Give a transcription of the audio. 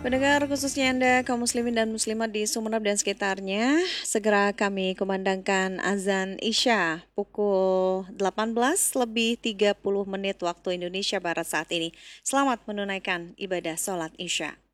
Pendengar khususnya Anda kaum muslimin dan muslimat di Sumeneb dan sekitarnya, segera kami kumandangkan azan Isya pukul 18 lebih 30 menit waktu Indonesia Barat saat ini. Selamat menunaikan ibadah sholat Isya.